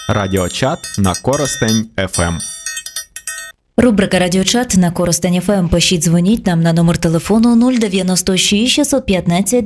Радіочат на Коростень ФМ. Рубрика «Радіочат» на Коростень ФМ. Пишіть, дзвоніть нам на номер телефону 096 615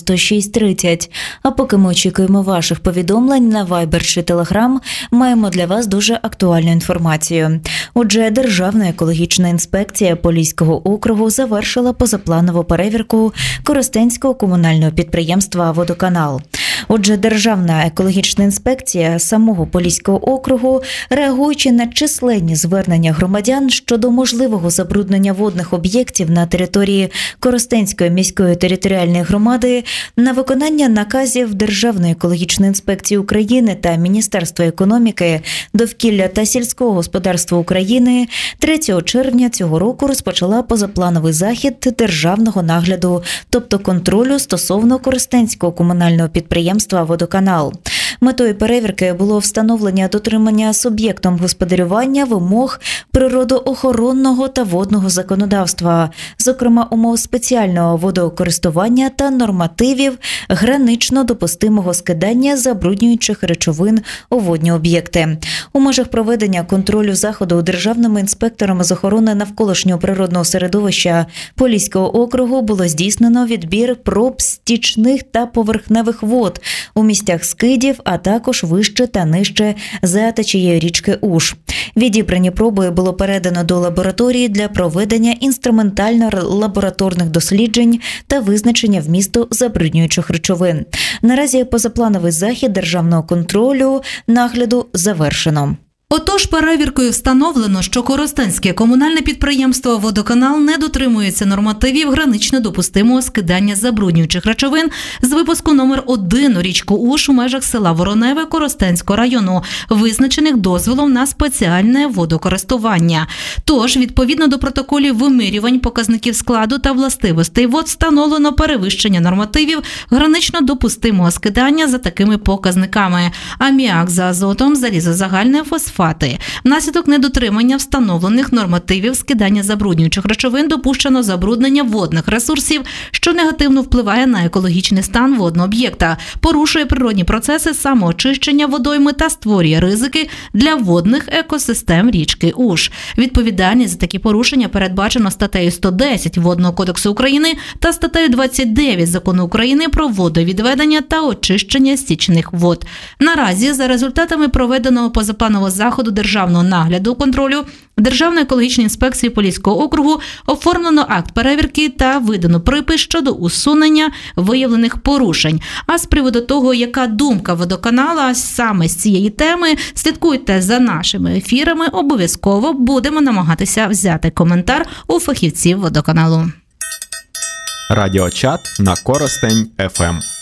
96 30. А поки ми очікуємо ваших повідомлень на Viber чи Telegram, маємо для вас дуже актуальну інформацію. Отже, Державна екологічна інспекція Поліського округу завершила позапланову перевірку Коростенського комунального підприємства «Водоканал». Отже, Державна екологічна інспекція самого Поліського округу, реагуючи на численні звернення громадян щодо можливого забруднення водних об'єктів на території Коростенської міської територіальної громади, на виконання наказів Державної екологічної інспекції України та Міністерства економіки, довкілля та сільського господарства України 3 червня цього року розпочала позаплановий захід державного нагляду, тобто контролю стосовно Коростенського комунального підприємства «Водоканал». Метою перевірки було встановлення дотримання суб'єктом господарювання вимог природоохоронного та водного законодавства, зокрема умов спеціального водокористування та нормативів гранично допустимого скидання забруднюючих речовин у водні об'єкти. У межах проведення контролю заходу державними інспекторами з охорони навколишнього природного середовища Поліського округу було здійснено відбір проб стічних та поверхневих вод у місцях скидів, а також вище та нижче за течією річки Уж. Відібрані проби було передано до лабораторії для проведення інструментально-лабораторних досліджень та визначення вмісту забруднюючих речовин. Наразі позаплановий захід державного контролю нагляду завершено. Отож, перевіркою встановлено, що Коростенське комунальне підприємство «Водоканал» не дотримується нормативів гранично допустимого скидання забруднюючих речовин з випуску номер 1 у річку Уж у межах села Вороневе Коростенського району, визначених дозволом на спеціальне водокористування. Тож, відповідно до протоколів вимірювань показників складу та властивостей вод встановлено перевищення нормативів гранично допустимого скидання за такими показниками: аміак за азотом, залізозагальне, фосфати. Внаслідок недотримання встановлених нормативів скидання забруднюючих речовин допущено забруднення водних ресурсів, що негативно впливає на екологічний стан водного об'єкта, порушує природні процеси самоочищення водойми та створює ризики для водних екосистем річки Уж. Відповідальність за такі порушення передбачено статтею 110 Водного кодексу України та статтею 29 Закону України про водовідведення та очищення стічних вод. Наразі за результатами проведеного позапланового заходу державного нагляду контролю Державної екологічної інспекції Поліського округу оформлено акт перевірки та видано припис щодо усунення виявлених порушень. А з приводу того, яка думка водоканала саме з цієї теми, слідкуйте за нашими ефірами, обов'язково будемо намагатися взяти коментар у фахівців водоканалу. Радіочат на Коростень ФМ.